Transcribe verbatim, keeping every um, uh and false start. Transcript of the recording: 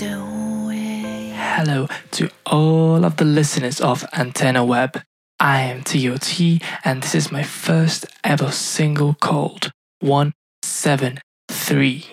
Hello to all of the listeners of Antenna Web. I am T O T and this is my first ever single called one seven three.